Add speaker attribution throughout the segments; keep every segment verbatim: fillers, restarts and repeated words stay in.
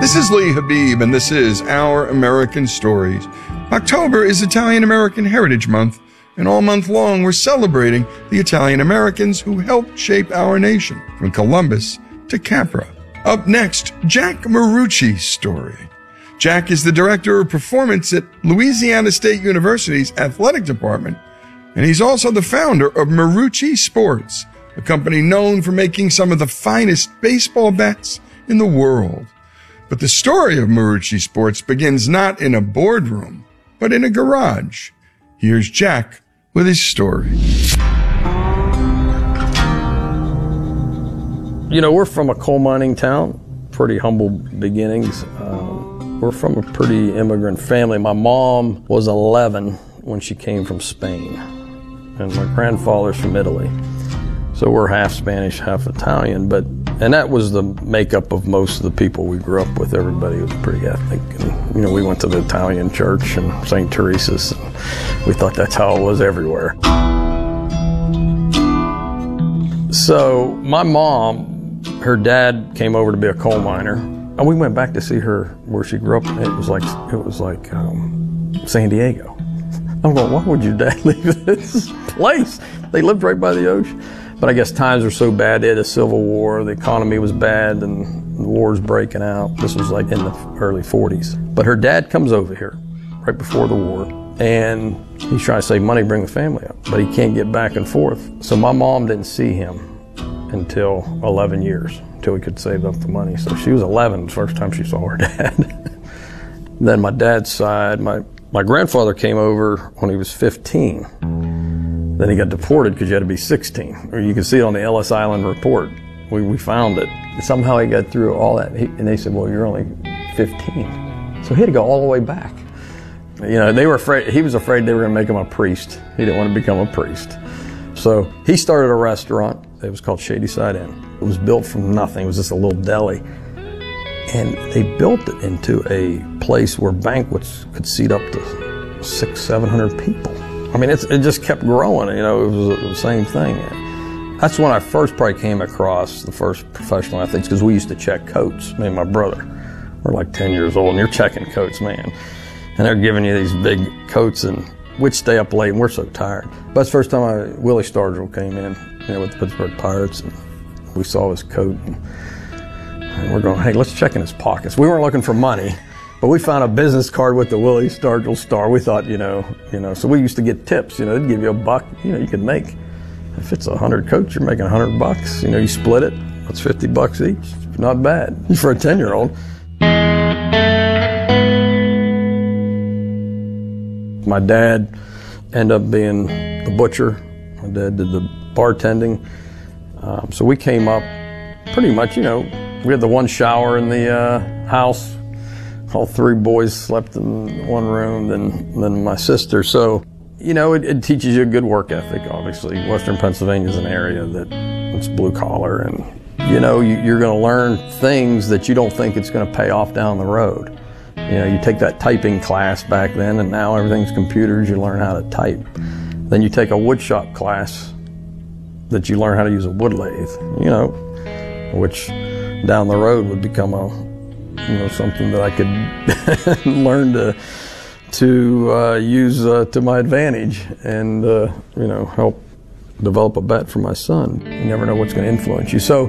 Speaker 1: This is Lee Habib, and this is Our American Stories. October is Italian American Heritage Month, and all month long we're celebrating the Italian Americans who helped shape our nation, from Columbus to Capra. Up next, Jack Marucci's story. Jack is the Director of Performance at Louisiana State University's Athletic Department, and he's also the founder of Marucci Sports, a company known for making some of the finest baseball bats in the world. But the story of Marucci Sports begins not in a boardroom, but in a garage. Here's Jack with his story.
Speaker 2: You know, we're from a coal mining town, pretty humble beginnings. Um, we're from a pretty immigrant family. My mom was eleven when she came from Spain, and my grandfather's from Italy. So we're half Spanish, half Italian, but and that was the makeup of most of the people we grew up with. Everybody was pretty ethnic, and you know, we went to the Italian church and Saint Teresa's, and we thought that's how it was everywhere. So my mom, her dad came over to be a coal miner, and we went back to see her where she grew up. It was like it was like um, San Diego. I'm going, why would your dad leave this place? They lived right by the ocean. But I guess times were so bad. They had a civil war, the economy was bad, and the war's breaking out. This was like in the early forties. But her dad comes over here right before the war, and he's trying to save money, bring the family up, but he can't get back and forth. So my mom didn't see him until eleven years, until we could save up the money. So she was eleven the first time she saw her dad. Then my dad's side, my, my grandfather came over when he was fifteen. Then he got deported because you had to be sixteen. Or you can see it on the Ellis Island report. We, we found it. Somehow he got through all that. He, and they said, well, you're only fifteen. So he had to go all the way back. You know, they were afraid, he was afraid they were going to make him a priest. He didn't want to become a priest. So he started a restaurant. It was called Shadyside Inn. It was built from nothing. It was just a little deli. And they built it into a place where banquets could seat up to six, seven hundred people. I mean, it's, it just kept growing, you know, it was the same thing. That's when I first probably came across the first professional athletes, because we used to check coats, me and my brother. We're like ten years old, and you're checking coats, man. And they're giving you these big coats, and we'd stay up late, and we're so tired. But it's the first time I, Willie Stargell came in, you know, with the Pittsburgh Pirates, and we saw his coat, and, and we're going, hey, let's check in his pockets. We weren't looking for money. But we found a business card with the Willie Stargell star. We thought, you know, you know, so we used to get tips. You know, they'd give you a buck. You know, you could make, if it's a hundred coats, you're making a hundred bucks. You know, you split it. That's fifty bucks each. Not bad for a ten-year-old. My dad ended up being the butcher. My dad did the bartending. Um, so we came up pretty much, you know, we had the one shower in the uh, house. All three boys slept in one room, then then my sister. So, you know, it, it teaches you a good work ethic, obviously. Western Pennsylvania is an area that it's blue collar, and, you know, you, you're going to learn things that you don't think it's going to pay off down the road. You know, you take that typing class back then, and now everything's computers, you learn how to type. Then you take a woodshop class that you learn how to use a wood lathe, you know, which down the road would become a You know, something that I could learn to to uh, use uh, to my advantage, and uh, you know, help develop a bat for my son. You never know what's going to influence you. So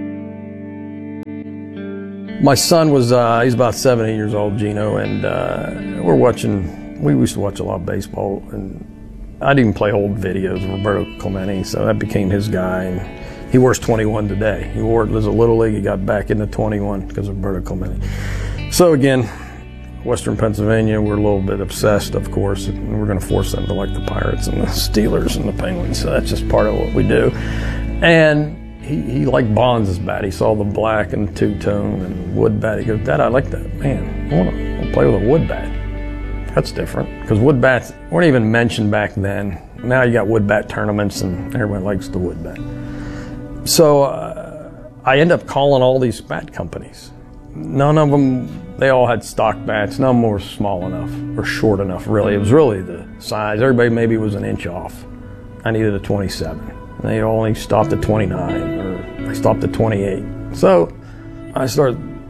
Speaker 2: my son was uh, he's about seven, eight years old, Gino, and uh, we're watching. We used to watch a lot of baseball, and I'd even play old videos of Roberto Clemente, so that became his guy. And he wears twenty-one today. He wore it as a little league. He got back into twenty-one because of Roberto Clemente. So again, Western Pennsylvania, we're a little bit obsessed, of course, and we're going to force them to like the Pirates and the Steelers and the Penguins. So that's just part of what we do. And he, he liked Bonds' bat. He saw the black and two-tone and wood bat. He goes, Dad, I like that. Man, I want to play with a wood bat. That's different, because wood bats weren't even mentioned back then. Now you got wood bat tournaments, and everyone likes the wood bat. So uh, I end up calling all these bat companies. None of them, they all had stock bats. None of them were small enough or short enough, really. It was really the size. Everybody maybe was an inch off. I needed a twenty-seven. They only stopped at twenty-nine, or they stopped at twenty-eight. So I started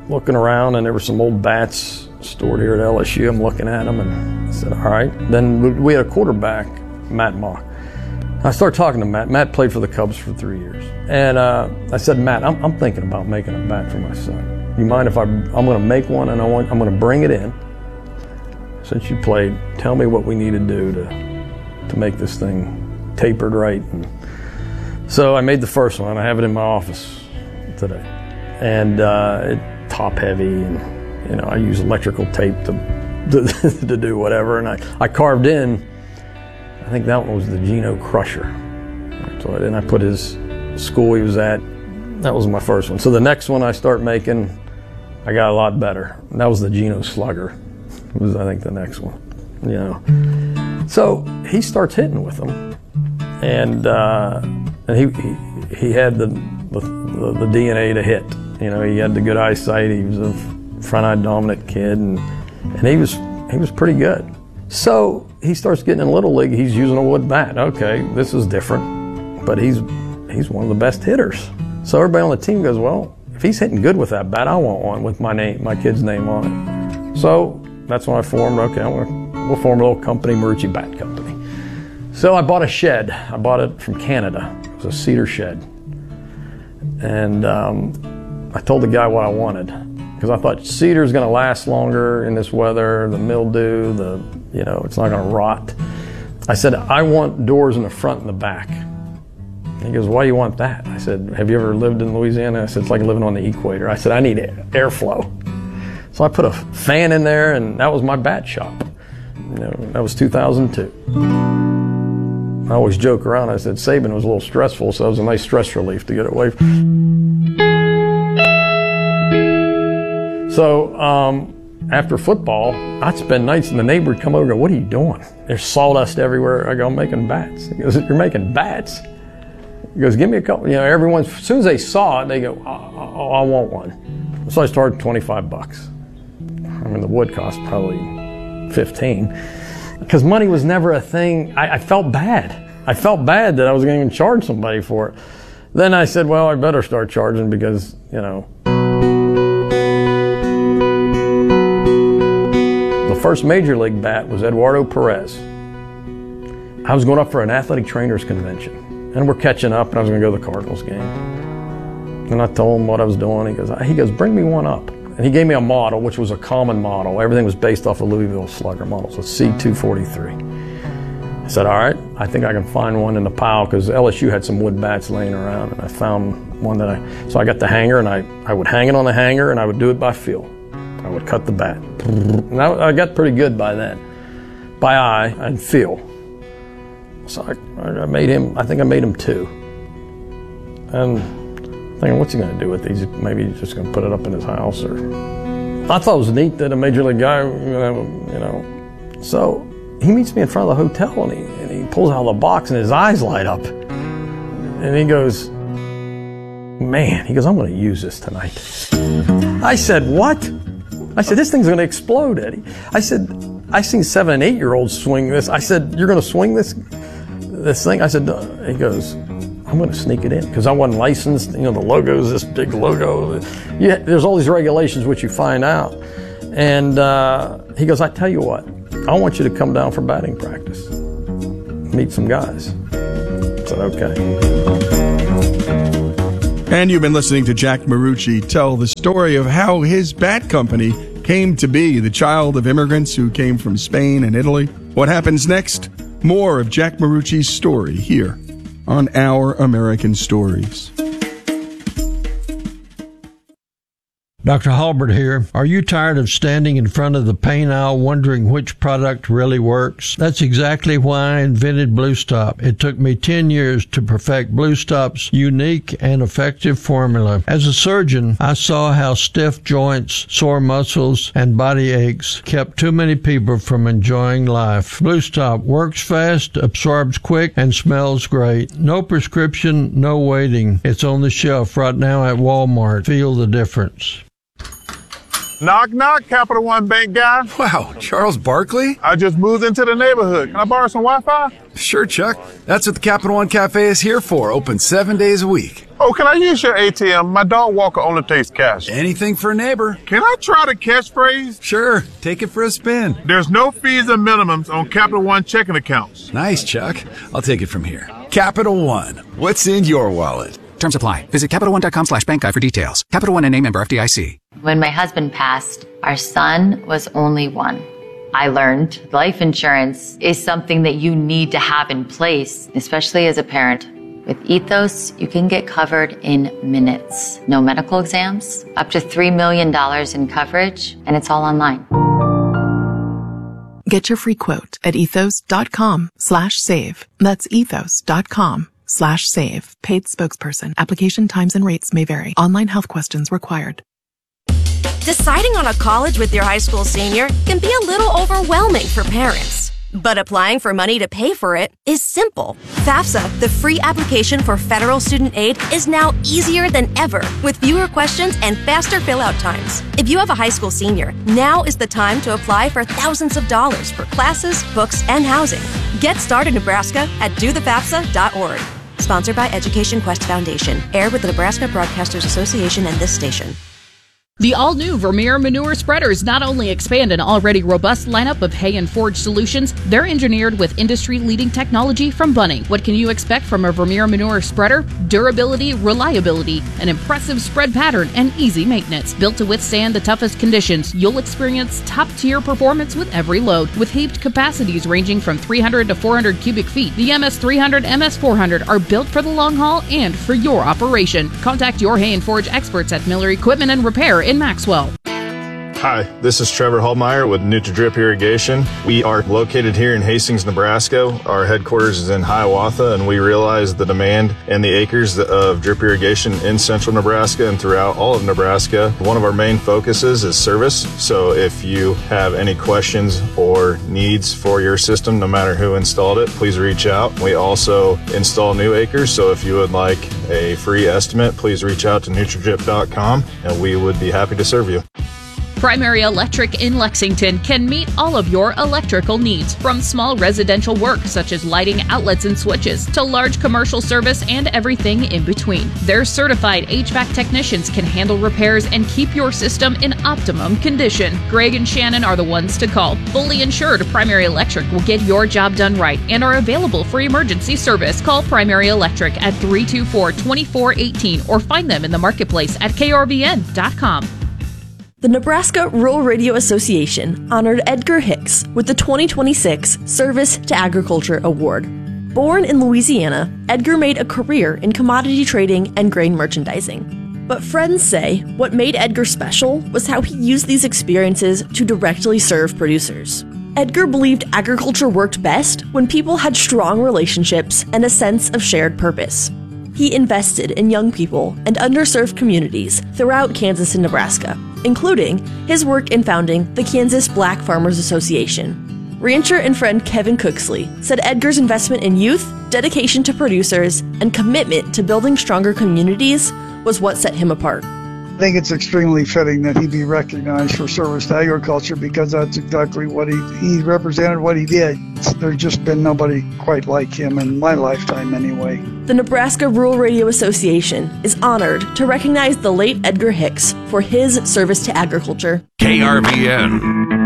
Speaker 2: looking around, and there were some old bats stored here at L S U. I'm looking at them, and I said, all right. Then we had a quarterback, Matt Mock. I started talking to Matt. Matt played for the Cubs for three years. And uh, I said, Matt, I'm, I'm thinking about making a bat for my son. You mind if I, I'm going to make one, and I want, I'm going to bring it in. Since you played, tell me what we need to do to, to make this thing tapered right. And so I made the first one. I have it in my office today. And uh, it top heavy, and you know, I use electrical tape to, to, to do whatever. And I, I carved in, I think that one was the Geno Crusher. So then I put his school he was at. That was my first one. So the next one I start making, I got a lot better. And that was the Geno Slugger. It was, I think, the next one. You know. So he starts hitting with them, and uh, and he, he he had the the, the D N A to hit. You know, he had the good eyesight. He was a front-eyed dominant kid, and and he was he was pretty good. So he starts getting in Little League. He's using a wood bat. Okay, this is different, but he's he's one of the best hitters. So everybody on the team goes, well, if he's hitting good with that bat, I want one with my name, my kid's name on it. So that's when I formed. Okay, I'm gonna, we'll form a little company, Marucci Bat Company. So I bought a shed. I bought it from Canada. It was a cedar shed, and um, I told the guy what I wanted, because I thought cedar is going to last longer in this weather, the mildew, the, you know, it's not going to rot. I said, I want doors in the front and the back. And he goes, why do you want that? I said, have you ever lived in Louisiana? I said, it's like living on the equator. I said, I need airflow. So I put a fan in there, and that was my bat shop. You know, that was two thousand two. I always joke around. I said, Saban was a little stressful, so it was a nice stress relief to get away from. So um, after football, I'd spend nights, and the neighbor would come over and go, what are you doing? There's sawdust everywhere. I go, I'm making bats. He goes, you're making bats? He goes, give me a couple. You know, everyone, as soon as they saw it, they go, oh, oh, I want one. So I started twenty-five bucks. I mean, the wood cost probably fifteen. Because money was never a thing. I, I felt bad. I felt bad that I was going to even charge somebody for it. Then I said, well, I better start charging because, you know. The first major league bat was Eduardo Perez. I was going up for an athletic trainers convention, and we're catching up, and I was going to go to the Cardinals game. And I told him what I was doing. He goes, he goes, bring me one up. And he gave me a model, which was a common model. Everything was based off of Louisville Slugger models, a C two forty-three. I said, all right, I think I can find one in the pile, because L S U had some wood bats laying around, and I found one that I, so I got the hanger, and I, I would hang it on the hanger, and I would do it by feel. I would cut the bat. And I, I got pretty good by then. By eye and feel. So I, I made him, I think I made him two. And thinking, what's he going to do with these? Maybe he's just going to put it up in his house. Or I thought it was neat that a major league guy, you know. So he meets me in front of the hotel, and he, and he pulls out of the box, and his eyes light up. And he goes, man, he goes, I'm going to use this tonight. I said, what? I said, this thing's going to explode, Eddie. I said, I seen seven and eight year olds swing this. I said, you're going to swing this, this thing? I said, no. He goes, I'm going to sneak it in, because I wasn't licensed. You know, the logo's this big logo. Yeah, there's all these regulations which you find out. And uh, he goes, I tell you what, I want you to come down for batting practice, meet some guys. I said, okay.
Speaker 1: And you've been listening to Jack Marucci tell the story of how his bat company came to be, the child of immigrants who came from Spain and Italy. What happens next? More of Jack Marucci's story here on Our American Stories.
Speaker 3: Doctor Halbert here. Are you tired of standing in front of the paint aisle wondering which product really works? That's exactly why I invented Blue Stop. It took me ten years to perfect Blue Stop's unique and effective formula. As a surgeon, I saw how stiff joints, sore muscles, and body aches kept too many people from enjoying life. Blue Stop works fast, absorbs quick, and smells great. No prescription, no waiting. It's on the shelf right now at Walmart. Feel the difference.
Speaker 4: Knock, knock, Capital One Bank guy.
Speaker 5: Wow, Charles Barkley?
Speaker 4: I just moved into the neighborhood. Can I borrow some Wi-Fi?
Speaker 5: Sure, Chuck. That's what the Capital One Cafe is here for, open seven days a week.
Speaker 4: Oh, can I use your A T M? My dog Walker only takes cash.
Speaker 5: Anything for a neighbor.
Speaker 4: Can I try the catchphrase?
Speaker 5: Sure, take it for a spin.
Speaker 4: There's no fees and minimums on Capital One checking accounts.
Speaker 5: Nice, Chuck. I'll take it from here. Capital One, what's in your wallet?
Speaker 6: Terms apply. Visit Capital One dot com slash bank guide for details. Capital One and name member F D I C.
Speaker 7: When my husband passed, our son was only one. I learned life insurance is something that you need to have in place, especially as a parent. With Ethos, you can get covered in minutes. No medical exams, up to three million dollars in coverage, and it's all online.
Speaker 8: Get your free quote at ethos dot com slash save. That's ethos dot com slash save. Paid spokesperson. Application times and rates may vary. Online health questions required.
Speaker 9: Deciding on a college with your high school senior can be a little overwhelming for parents. But applying for money to pay for it is simple. FAFSA, the free application for federal student aid, is now easier than ever with fewer questions and faster fill-out times. If you have a high school senior, now is the time to apply for thousands of dollars for classes, books, and housing. Get started, Nebraska, at do the fafsa dot org. Sponsored by Education Quest Foundation. Aired with the Nebraska Broadcasters Association and this station.
Speaker 10: The all-new Vermeer Manure Spreaders not only expand an already robust lineup of hay and forage solutions, they're engineered with industry-leading technology from Bunning. What can you expect from a Vermeer Manure Spreader? Durability, reliability, an impressive spread pattern, and easy maintenance. Built to withstand the toughest conditions, you'll experience top-tier performance with every load. With heaped capacities ranging from three hundred to four hundred cubic feet, the M S three hundred, M S four hundred are built for the long haul and for your operation. Contact your hay and forage experts at Miller Equipment and Repair in Maxwell.
Speaker 11: Hi, this is Trevor Holmeyer with NutriDrip Irrigation. We are located here in Hastings, Nebraska. Our headquarters is in Hiawatha, and we realize the demand and the acres of drip irrigation in central Nebraska and throughout all of Nebraska. One of our main focuses is service. So if you have any questions or needs for your system, no matter who installed it, please reach out. We also install new acres, so if you would like a free estimate, please reach out to NutriDrip dot com, and we would be happy to serve you.
Speaker 10: Primary Electric in Lexington can meet all of your electrical needs, from small residential work such as lighting outlets and switches to large commercial service and everything in between. Their certified H V A C technicians can handle repairs and keep your system in optimum condition. Greg and Shannon are the ones to call. Fully insured, Primary Electric will get your job done right and are available for emergency service. Call Primary Electric at three two four, two four one eight or find them in the marketplace at K R V N dot com.
Speaker 9: The Nebraska Rural Radio Association honored Edgar Hicks with the twenty twenty-six Service to Agriculture Award. Born in Louisiana, Edgar made a career in commodity trading and grain merchandising. But friends say what made Edgar special was how he used these experiences to directly serve producers. Edgar believed agriculture worked best when people had strong relationships and a sense of shared purpose. He invested in young people and underserved communities throughout Kansas and Nebraska, including his work in founding the Kansas Black Farmers Association. Rancher and friend Kevin Cooksley said Edgar's investment in youth, dedication to producers, and commitment to building stronger communities was what set him apart.
Speaker 12: I think it's extremely fitting that he be recognized for service to agriculture because that's exactly what he, he represented, what he did. There's just been nobody quite like him in my lifetime anyway.
Speaker 9: The Nebraska Rural Radio Association is honored to recognize the late Edgar Hicks for his service to agriculture.
Speaker 13: K R V N.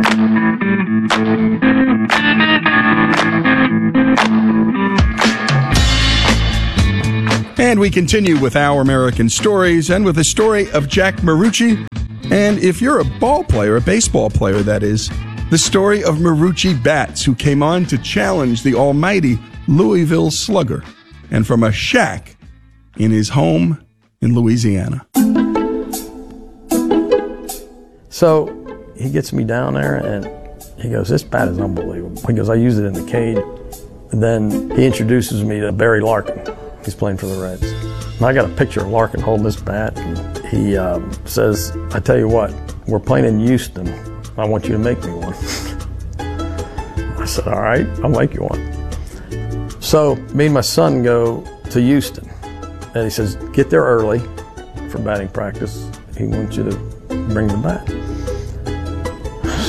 Speaker 1: And we continue with Our American Stories and with the story of Jack Marucci. And if you're a ball player, a baseball player that is, the story of Marucci Bats, who came on to challenge the almighty Louisville Slugger, and from a shack in his home in Louisiana.
Speaker 2: So he gets me down there and he goes, this bat is unbelievable. He goes, I used it in the cage. And then he introduces me to Barry Larkin. He's playing for the Reds. And I got a picture of Larkin holding this bat, and he um, says, I tell you what, we're playing in Houston. I want you to make me one. I said, all right, I'll make you one. So me and my son go to Houston, and he says, get there early for batting practice. He wants you to bring the bat.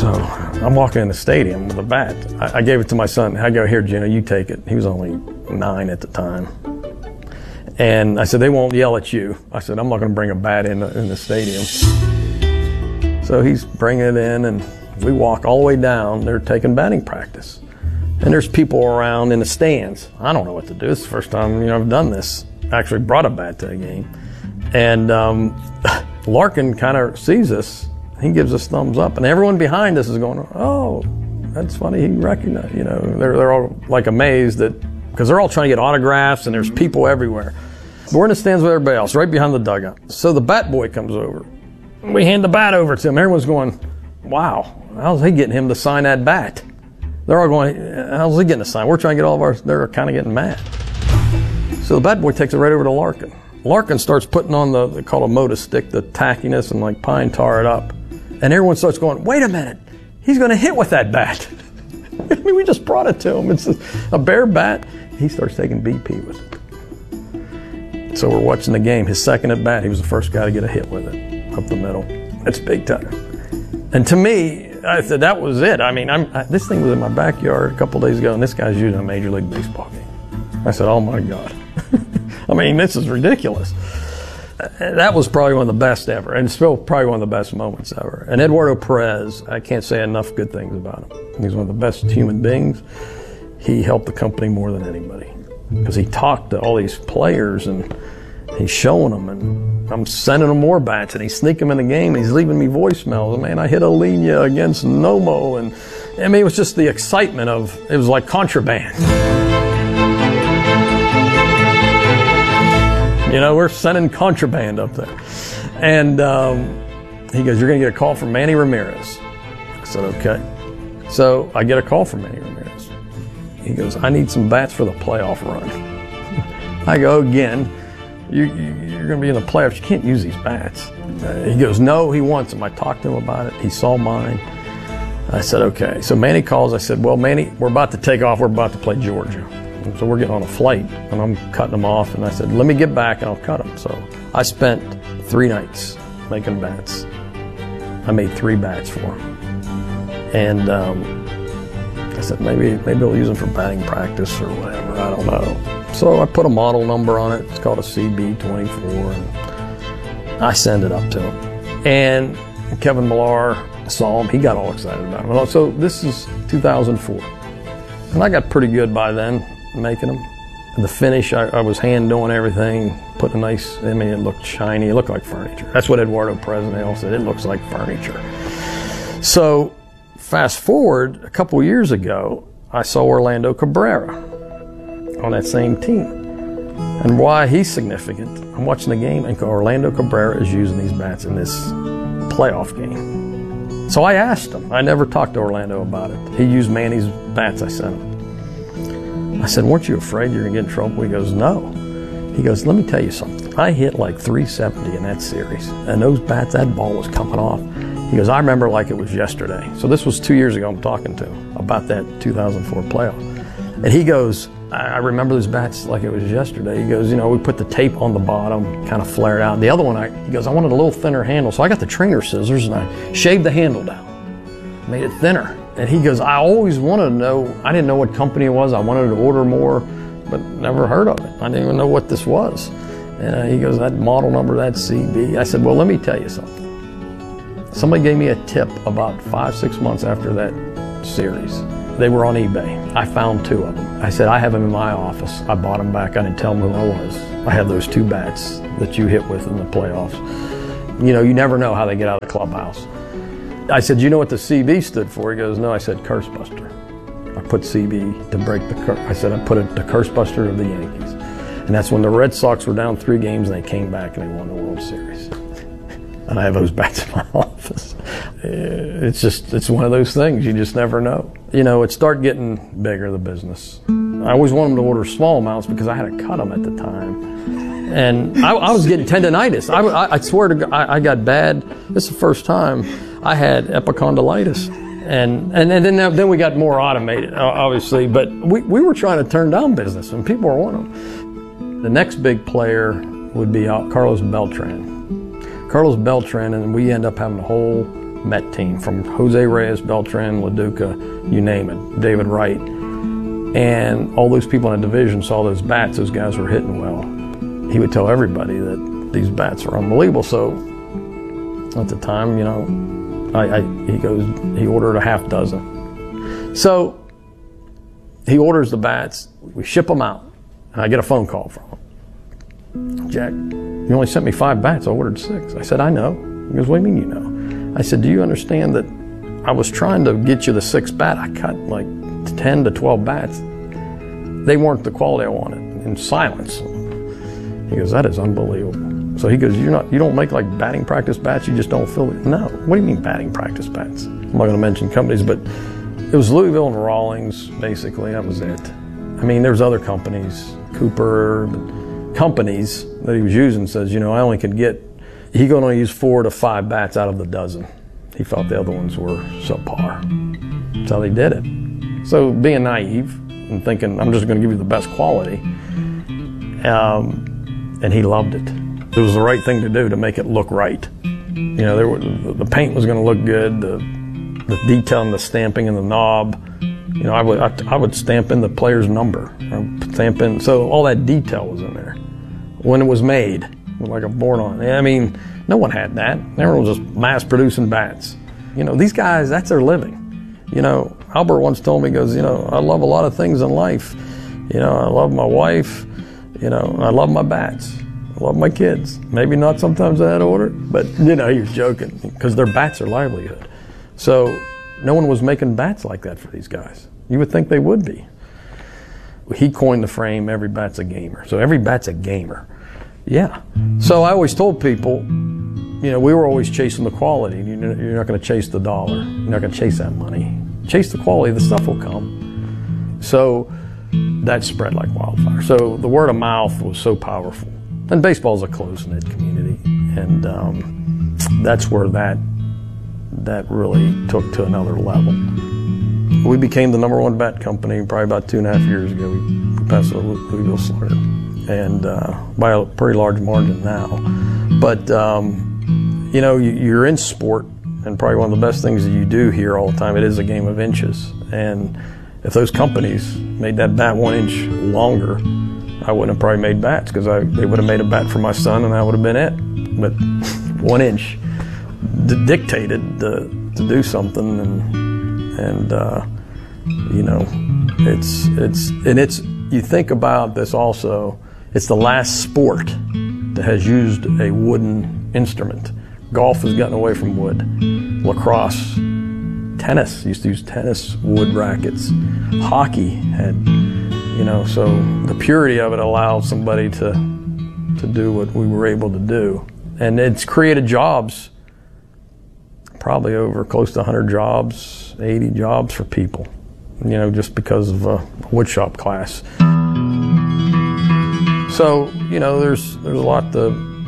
Speaker 2: So I'm walking in the stadium with a bat. I, I gave it to my son. I go, here, Gino, you take it. He was only nine at the time. And I said, they won't yell at you. I said, I'm not going to bring a bat in the, in the stadium. So he's bringing it in, and we walk all the way down. They're taking batting practice. And there's people around in the stands. I don't know what to do. It's the first time you know I've done this. I actually brought a bat to the game. And um, Larkin kind of sees us. He gives us thumbs up. And everyone behind us is going, oh, that's funny. He recognized, you know, they're, they're all like amazed that, because they're all trying to get autographs and there's people everywhere. We're in the stands with everybody else, right behind the dugout. So the bat boy comes over. We hand the bat over to him. Everyone's going, wow, how's he getting him to sign that bat? They're all going, how's he getting a sign? We're trying to get all of ours. They're kind of getting mad. So the bat boy takes it right over to Larkin. Larkin starts putting on the, they call it a Moda stick, the tackiness, and like pine tar it up. And everyone starts going, wait a minute, he's going to hit with that bat. I mean, we just brought it to him. It's a, a bare bat. He starts taking B P with it. So we're watching the game. His second at bat, he was the first guy to get a hit with it up the middle. That's big time. And to me, I said, that was it. I mean, I'm, I, this thing was in my backyard a couple days ago, and this guy's using a Major League Baseball game. I said, oh, my God. I mean, this is ridiculous. That was probably one of the best ever, and still probably one of the best moments ever. And Eduardo Perez, I can't say enough good things about him. He's one of the best human beings. He helped the company more than anybody because he talked to all these players, and he's showing them, and I'm sending him more bats, and he's sneaking them in the game, and he's leaving me voicemails. Man, I hit a linea against Nomo, and I mean, it was just the excitement of, it was like contraband. You know, we're sending contraband up there. And um, he goes, you're going to get a call from Manny Ramirez. I said, okay. So I get a call from Manny Ramirez. He goes, I need some bats for the playoff run. I go, again, you, you, you're going to be in the playoffs. You can't use these bats. Uh, he goes, no, he wants them. I talked to him about it. He saw mine. I said, okay. So Manny calls. I said, well, Manny, we're about to take off. We're about to play Georgia. So we're getting on a flight, and I'm cutting them off. And I said, let me get back, and I'll cut them. So I spent three nights making bats. I made three bats for him. And um, I said, maybe maybe we'll use them for batting practice or whatever. I don't know. So I put a model number on it. It's called a C B twenty-four. And I send it up to him. And Kevin Millar saw him. He got all excited about him. So this is two thousand four. And I got pretty good by then making them. The finish, I, I was hand doing everything, put a nice, I mean, it looked shiny, it looked like furniture. That's what Eduardo Perez and they all said, it looks like furniture. So fast forward, a couple years ago, I saw Orlando Cabrera on that same team. And why he's significant, I'm watching the game, and Orlando Cabrera is using these bats in this playoff game. So I asked him, I never talked to Orlando about it. He used Manny's bats I sent him. I said, weren't you afraid you were going to get in trouble? He goes, no. He goes, let me tell you something. I hit like three seventy in that series, and those bats, that ball was coming off. He goes, I remember like it was yesterday. So this was two years ago I'm talking to him about that two thousand four playoff. And he goes, I remember those bats like it was yesterday. He goes, you know, we put the tape on the bottom, kind of flared out. The other one, I, he goes, I wanted a little thinner handle. So I got the trainer scissors and I shaved the handle down, made it thinner. And he goes, I always wanted to know, I didn't know what company it was. I wanted to order more, but never heard of it. I didn't even know what this was. And uh, he goes, that model number, that C B. I said, well, let me tell you something. Somebody gave me a tip about five, six months after that series. They were on eBay. I found two of them. I said, I have them in my office. I bought them back. I didn't tell them who I was. I have those two bats that you hit with in the playoffs. You know, you never know how they get out of the clubhouse. I said, you know what the C B stood for? He goes, no. I said, Curse Buster. I put C B to break the curse. I said, I put it the Curse Buster of the Yankees. And that's when the Red Sox were down three games and they came back and they won the World Series. And I have those bats in my office. It's just, it's one of those things. You just never know. You know, it started getting bigger, the business. I always wanted them to order small amounts because I had to cut them at the time. And I, I was getting tendonitis. I, I, I swear to God, I, I got bad. This is the first time I had epicondylitis. And, and, and then, then we got more automated, obviously. But we, we were trying to turn down business, and people were wanting them. The next big player would be Carlos Beltran. Carlos Beltran, and we end up having a whole Met team, from Jose Reyes, Beltran, LaDuca, you name it, David Wright. And all those people in the division saw those bats, those guys were hitting well. He would tell everybody that these bats are unbelievable. So at the time, you know, I, I, he goes, he ordered a half dozen. So he orders the bats, we ship them out, and I get a phone call from him. Jack, you only sent me five bats, I ordered six. I said, I know. He goes, what do you mean you know? I said, do you understand that I was trying to get you the sixth bat, I cut like ten to twelve bats. They weren't the quality I wanted, in silence. He goes, that is unbelievable. So he goes, you're not, you don't make like batting practice bats, you just don't fill it? No, what do you mean batting practice bats? I'm not gonna mention companies, but it was Louisville and Rawlings, basically, that was it. I mean, there's other companies, Cooper, companies that he was using says, you know, I only could get, he could only use four to five bats out of the dozen. He felt the other ones were subpar. That's how they did it. So being naive and thinking, I'm just gonna give you the best quality, um, and he loved it. It was the right thing to do to make it look right. You know, there were, the paint was gonna look good, the, the detail and the stamping and the knob. You know, I would, I, I would stamp in the player's number, stamp in, so all that detail was in there. When it was made, like a board on. I mean, no one had that. Everyone was just mass producing bats. You know, these guys, that's their living. You know, Albert once told me, he goes, you know, I love a lot of things in life. You know, I love my wife, you know, I love my bats. I love my kids. Maybe not sometimes in that order, but, you know, he was joking, because their bats are livelihood. So no one was making bats like that for these guys. You would think they would be. He coined the frame, every bat's a gamer. So every bat's a gamer. Yeah. So I always told people, you know, we were always chasing the quality. You're not going to chase the dollar. You're not going to chase that money. Chase the quality, the stuff will come. So that spread like wildfire. So the word of mouth was so powerful. And baseball is a close-knit community. And um, that's where that, that really took to another level. We became the number one bat company probably about two and a half years ago. We, we passed the Louisville Slugger, and uh, by a pretty large margin now. But um, you know, you, you're in sport, and probably one of the best things that you do here all the time, it is a game of inches. And if those companies made that bat one inch longer, I wouldn't have probably made bats, because they would have made a bat for my son, and that would have been it. But one inch d- dictated the, to do something, and and uh, you know, it's it's and it's you think about this also. It's the last sport that has used a wooden instrument. Golf has gotten away from wood. Lacrosse, tennis used to use tennis wood rackets. Hockey had, you know, so the purity of it allowed somebody to to do what we were able to do, and it's created jobs. Probably over close to one hundred jobs, eighty jobs for people, you know, just because of a woodshop class. So, you know, there's there's a lot to,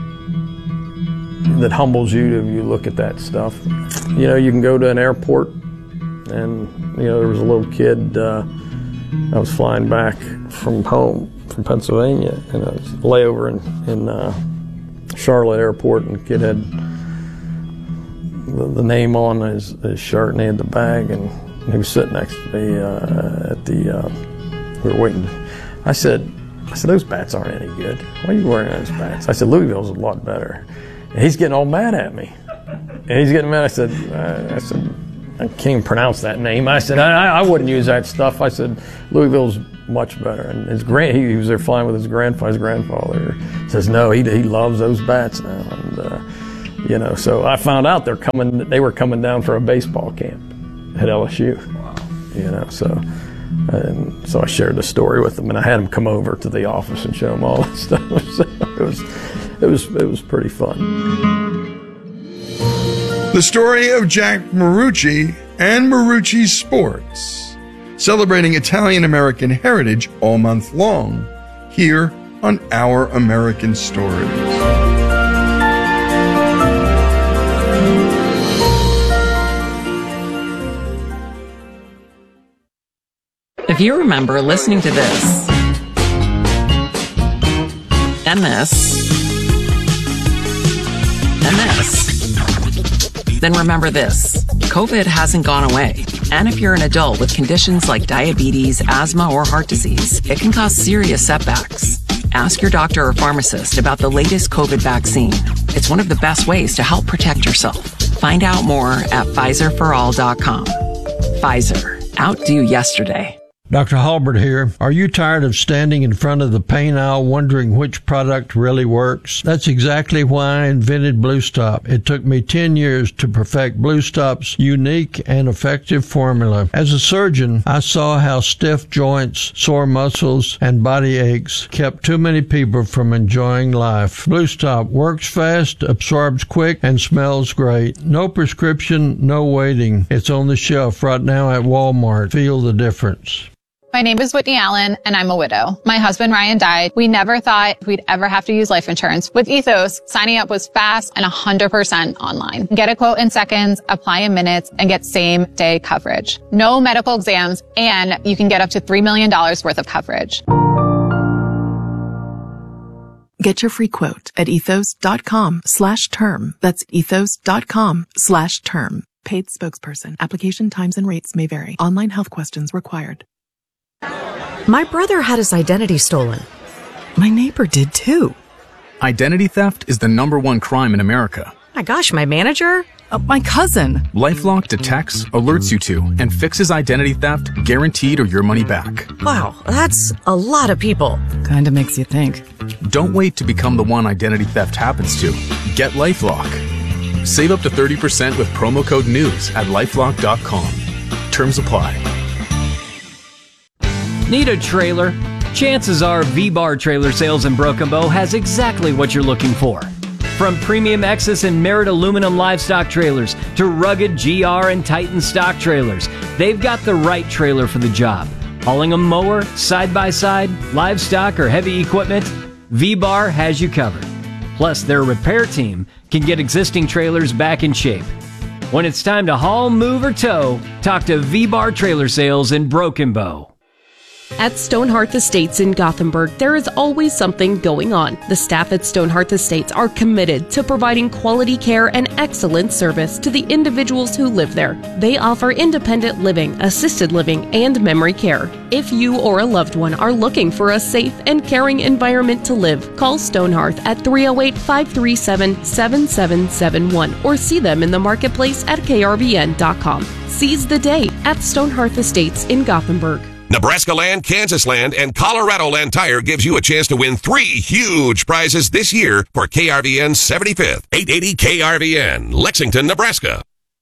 Speaker 2: that humbles you to you look at that stuff. You know, you can go to an airport, and, you know, there was a little kid, uh, I was flying back from home, from Pennsylvania, and I was layover in, in uh, Charlotte Airport, and the kid had the, the name on his, his shirt, and he had the bag, and he was sitting next to me uh, at the, uh, we were waiting. I said, I said, those bats aren't any good. Why are you wearing those bats? I said, Louisville's a lot better. And he's getting all mad at me. And he's getting mad. I said, uh, I said, I can't even pronounce that name. I said, I, I wouldn't use that stuff. I said, Louisville's much better. And his grand, he, he was there flying with his grandfather. His grandfather says, no, he he loves those bats now. And uh, you know, so I found out they're coming. They were coming down for a baseball camp at L S U. Wow. You know, so. And so I shared the story with them, and I had them come over to the office and show them all that stuff. So it was, it was, it was pretty fun.
Speaker 1: The story of Jack Marucci and Marucci Sports, celebrating Italian-American heritage all month long, here on Our American Stories.
Speaker 13: If you remember listening to this, and this, and this, then remember this. COVID hasn't gone away. And if you're an adult with conditions like diabetes, asthma, or heart disease, it can cause serious setbacks. Ask your doctor or pharmacist about the latest COVID vaccine. It's one of the best ways to help protect yourself. Find out more at Pfizer for all dot com. Pfizer. Outdo yesterday.
Speaker 3: Doctor Halbert here. Are you tired of standing in front of the paint aisle wondering which product really works? That's exactly why I invented Blue Stop. It took me ten years to perfect Blue Stop's unique and effective formula. As a surgeon, I saw how stiff joints, sore muscles, and body aches kept too many people from enjoying life. Blue Stop works fast, absorbs quick, and smells great. No prescription, no waiting. It's on the shelf right now at Walmart. Feel the difference.
Speaker 14: My name is Whitney Allen, and I'm a widow. My husband, Ryan, died. We never thought we'd ever have to use life insurance. With Ethos, signing up was fast and one hundred percent online. Get a quote in seconds, apply in minutes, and get same-day coverage. No medical exams, and you can get up to three million dollars worth of coverage.
Speaker 8: Get your free quote at ethos.com slash term. That's ethos.com slash term. Paid spokesperson. Application times and rates may vary. Online health questions required.
Speaker 15: My brother had his identity stolen. My neighbor did too.
Speaker 16: Identity theft is the number one crime in America.
Speaker 15: My gosh, my manager? Uh, my cousin.
Speaker 16: LifeLock detects, alerts you to, and fixes identity theft guaranteed or your money back.
Speaker 15: Wow, that's a lot of people.
Speaker 17: Kinda makes you think.
Speaker 16: Don't wait to become the one identity theft happens to. Get LifeLock. Save up to thirty percent with promo code NEWS at lifelock dot com. Terms apply.
Speaker 18: Need a trailer? Chances are V-Bar Trailer Sales in Broken Bow has exactly what you're looking for. From premium Exus and Merit aluminum livestock trailers to rugged G R and Titan stock trailers, they've got the right trailer for the job. Hauling a mower, side-by-side, livestock, or heavy equipment, V-Bar has you covered. Plus, their repair team can get existing trailers back in shape. When it's time to haul, move, or tow, talk to V-Bar Trailer Sales in Broken Bow.
Speaker 9: At Stonehearth Estates in Gothenburg, there is always something going on. The staff at Stonehearth Estates are committed to providing quality care and excellent service to the individuals who live there. They offer independent living, assisted living, and memory care. If you or a loved one are looking for a safe and caring environment to live, call Stonehearth at three oh eight, five three seven, seven seven seven one or see them in the marketplace at K R V N dot com. Seize the day at Stonehearth Estates in Gothenburg.
Speaker 19: Nebraska Land, Kansas Land, and Colorado Land Tire gives you a chance to win three huge prizes this year for K R V N's seventy-fifth. eight eighty K R V N, Lexington, Nebraska.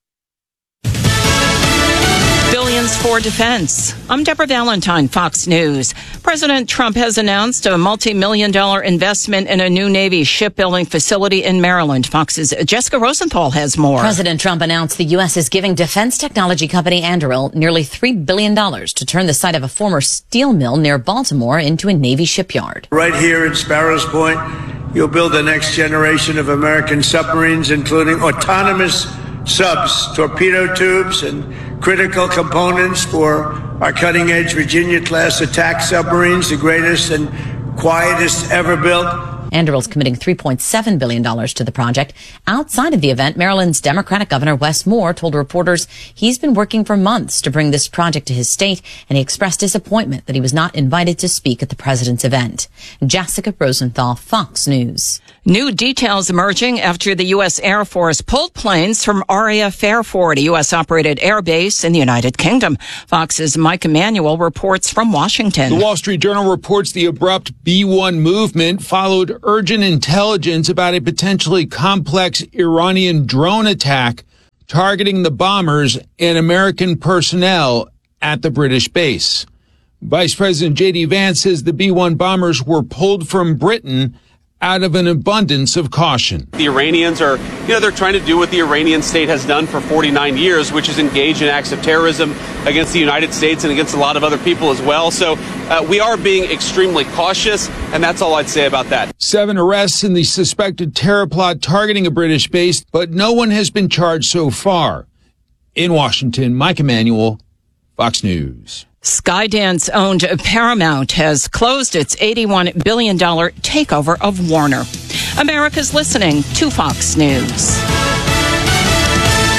Speaker 13: Billions for defense. I'm Deborah Valentine, Fox News. President Trump has announced a multi-million dollar investment in a new Navy shipbuilding facility in Maryland. Fox's Jessica Rosenthal has more.
Speaker 20: President Trump announced the U S is giving defense technology company Anduril nearly three billion dollars to turn the site of a former steel mill near Baltimore into a Navy shipyard.
Speaker 21: Right here in Sparrows Point, you'll build the next generation of American submarines, including autonomous subs, torpedo tubes, and critical components for our cutting-edge Virginia-class attack submarines, the greatest and quietest ever built.
Speaker 20: Anduril's committing three point seven billion dollars to the project. Outside of the event, Maryland's Democratic Governor Wes Moore told reporters he's been working for months to bring this project to his state, and he expressed disappointment that he was not invited to speak at the president's event. Jessica Rosenthal, Fox News.
Speaker 13: New details emerging after the U S Air Force pulled planes from R A F Fairford, a U S-operated air base in the United Kingdom. Fox's Mike Emanuel reports from Washington.
Speaker 22: The Wall Street Journal reports the abrupt B one movement followed urgent intelligence about a potentially complex Iranian drone attack targeting the bombers and American personnel at the British base. Vice President J D Vance says the B one bombers were pulled from Britain out of an abundance of caution.
Speaker 23: The Iranians are, you know, they're trying to do what the Iranian state has done for forty-nine years, which is engage in acts of terrorism against the United States and against a lot of other people as well. So uh, we are being extremely cautious, and that's all I'd say about that.
Speaker 22: Seven arrests in the suspected terror plot targeting a British base, but no one has been charged so far. In Washington, Mike Emanuel, Fox News.
Speaker 13: Skydance-owned Paramount has closed its eighty-one billion dollars takeover of Warner. America's listening to Fox News.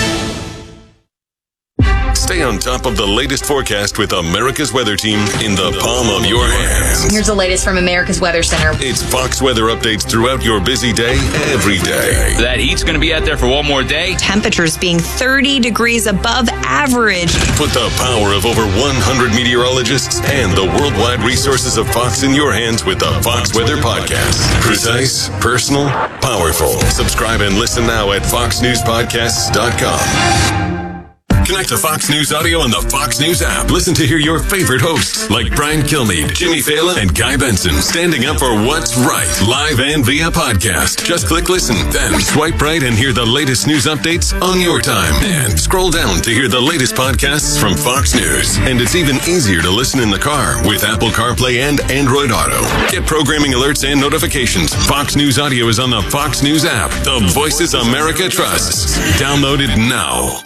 Speaker 4: Stay on top of the latest forecast with America's Weather Team in the palm of your hands.
Speaker 5: Here's the latest from America's Weather Center.
Speaker 4: It's Fox weather updates throughout your busy day, every day.
Speaker 17: That heat's going to be out there for one more day.
Speaker 5: Temperatures being thirty degrees above average.
Speaker 4: Put the power of over one hundred meteorologists and the worldwide resources of Fox in your hands with the Fox Weather Podcast. Precise, personal, powerful. Subscribe and listen now at fox news podcasts dot com. Connect to Fox News Audio on the Fox News app. Listen to hear your favorite hosts like Brian Kilmeade, Jimmy Fallon, and Guy Benson standing up for what's right, live and via podcast. Just click listen, then swipe right and hear the latest news updates on your time. And scroll down to hear the latest podcasts from Fox News. And it's even easier to listen in the car with Apple CarPlay and Android Auto. Get programming alerts and notifications. Fox News Audio is on the Fox News app. The voices America trusts. Download it now.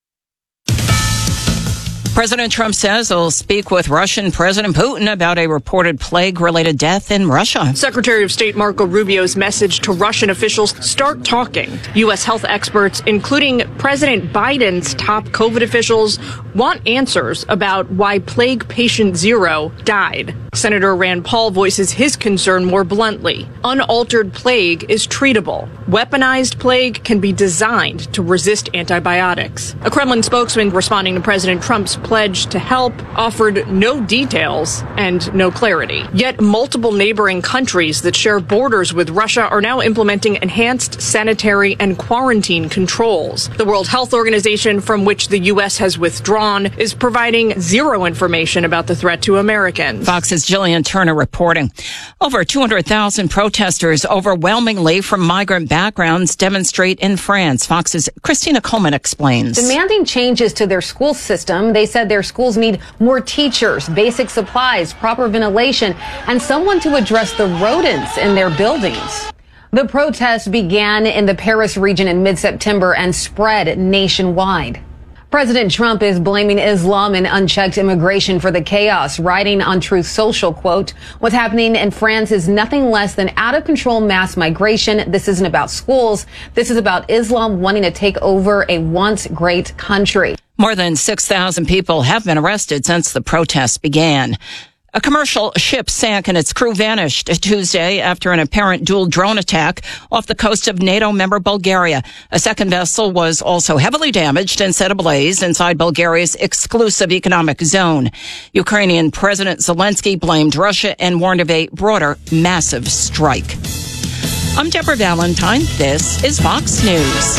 Speaker 24: President Trump says he'll speak with Russian President Putin about a reported plague-related death in Russia.
Speaker 25: Secretary of State Marco Rubio's message to Russian officials: start talking. U S health experts, including President Biden's top COVID officials, want answers about why plague patient zero died. Senator Rand Paul voices his concern more bluntly. Unaltered plague is treatable. Weaponized plague can be designed to resist antibiotics. A Kremlin spokesman responding to President Trump's pledge to help offered no details and no clarity. Yet multiple neighboring countries that share borders with Russia are now implementing enhanced sanitary and quarantine controls. The World Health Organization, from which the U S has withdrawn, is providing zero information about the threat to Americans.
Speaker 24: Fox's Jillian Turner reporting. Over two hundred thousand protesters, overwhelmingly from migrant backgrounds, demonstrate in France. Fox's Christina Coleman explains.
Speaker 26: Demanding changes to their school system, they said their schools need more teachers, basic supplies, proper ventilation, and someone to address the rodents in their buildings. The protest began in the Paris region in mid-September and spread nationwide. President Trump is blaming Islam and unchecked immigration for the chaos, writing on Truth Social, quote, "What's happening in France is nothing less than out-of-control mass migration. This isn't about schools. This is about Islam wanting to take over a once great country."
Speaker 24: More than six thousand people have been arrested since the protests began. A commercial ship sank and its crew vanished Tuesday after an apparent dual drone attack off the coast of NATO member Bulgaria. A second vessel was also heavily damaged and set ablaze inside Bulgaria's exclusive economic zone. Ukrainian President Zelensky blamed Russia and warned of a broader, massive strike. I'm Deborah Valentine. This is Fox News.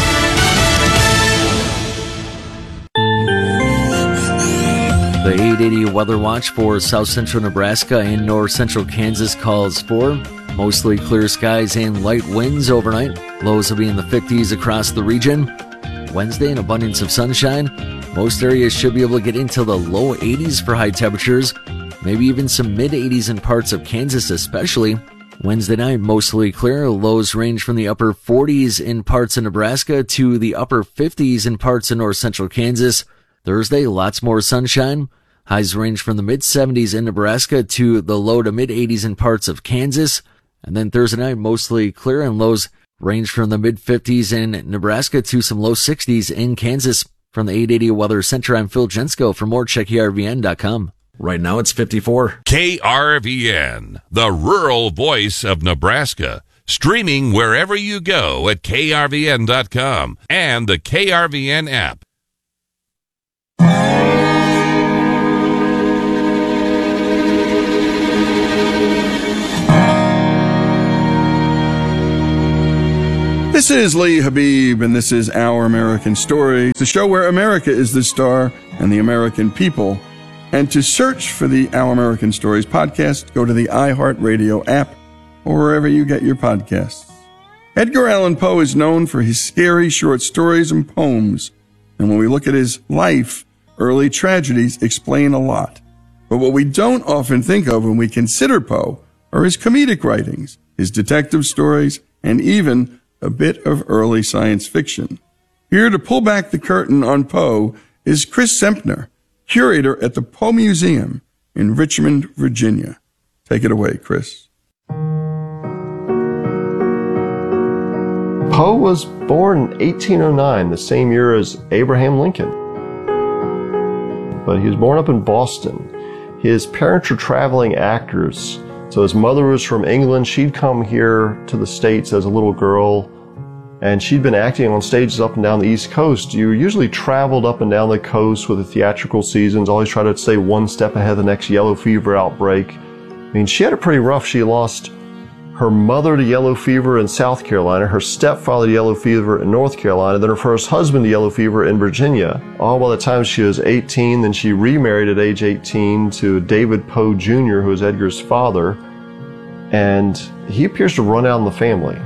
Speaker 27: The eight eighty Weather Watch for south central Nebraska and north central Kansas calls for mostly clear skies and light winds overnight. Lows will be in the fifties across the region. Wednesday, an abundance of sunshine. Most areas should be able to get into the low eighties for high temperatures, maybe even some mid eighties in parts of Kansas especially. Wednesday night, mostly clear. Lows range from the upper forties in parts of Nebraska to the upper fifties in parts of north central Kansas. Thursday, lots more sunshine. Highs range from the mid-seventies in Nebraska to the low to mid-eighties in parts of Kansas. And then Thursday night, mostly clear, and lows range from the mid-fifties in Nebraska to some low sixties in Kansas. From the eight eighty Weather Center, I'm Phil Jensko. For more, check K R V N dot com. Right now, it's fifty-four.
Speaker 19: K R V N, the rural voice of Nebraska. Streaming wherever you go at K R V N dot com and the K R V N app.
Speaker 1: This is Lee Habib, and this is Our American Stories, the show where America is the star and the American people. And to search for the Our American Stories podcast, go to the iHeartRadio app or wherever you get your podcasts. Edgar Allan Poe is known for his scary short stories and poems. And when we look at his life, early tragedies explain a lot. But what we don't often think of when we consider Poe are his comedic writings, his detective stories, and even a bit of early science fiction. Here to pull back the curtain on Poe is Chris Sempner, curator at the Poe Museum in Richmond, Virginia. Take it away, Chris.
Speaker 28: Poe was born in eighteen oh nine, the same year as Abraham Lincoln.
Speaker 2: but he was born up in Boston. His parents were traveling actors. So his mother was from England. She'd come here to the States as a little girl, and she'd been acting on stages up and down the East Coast. You usually traveled up and down the coast with the theatrical seasons, always try to stay one step ahead of the next yellow fever outbreak. I mean, she had it pretty rough. She lost her mother to yellow fever in South Carolina, her stepfather to yellow fever in North Carolina, then her first husband to yellow fever in Virginia. All by the time she was eighteen, then she remarried at age eighteen to David Poe Junior, who was Edgar's father, and he appears to run out in the family.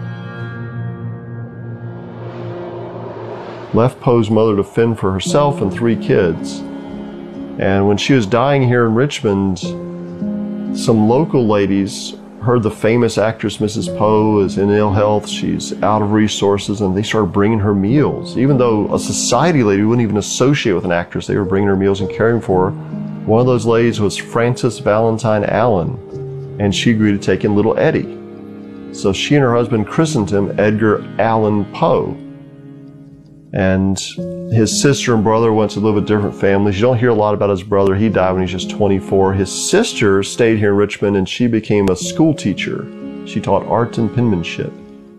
Speaker 2: Left Poe's mother to fend for herself and three kids. And when she was dying here in Richmond, some local ladies heard the famous actress Missus Poe is in ill health, she's out of resources, and they started bringing her meals. Even though a society lady wouldn't even associate with an actress, they were bringing her meals and caring for her. One of those ladies was Frances Valentine Allen, and she agreed to take in little Eddie. So she and her husband christened him Edgar Allan Poe. And his sister and brother went to live with different families. You don't hear a lot about his brother. He died when he was just twenty-four. His sister stayed here in Richmond, and she became a school teacher. She taught art and penmanship.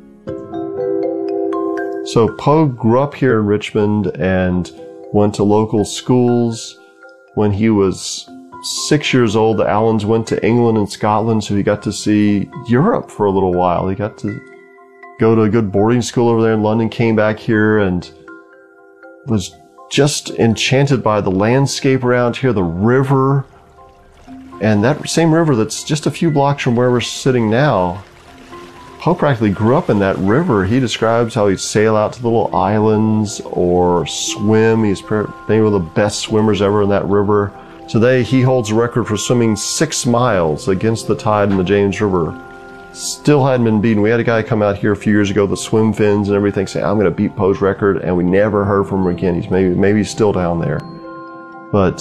Speaker 2: So Poe grew up here in Richmond and went to local schools. When he was six years old, the Allens went to England and Scotland, so he got to see Europe for a little while. He got to go to a good boarding school over there in London, came back here, and was just enchanted by the landscape around here, the river, and that same river that's just a few blocks from where we're sitting now. Poe practically grew up in that river. He describes how he'd sail out to little islands or swim. He's maybe one of the best swimmers ever in that river. Today, he holds the record for swimming six miles against the tide in the James River. Still hadn't been beaten. We had a guy come out here a few years ago, the swim fins and everything, saying, I'm going to beat Poe's record, and we never heard from him again. He's maybe, maybe he's still down there. But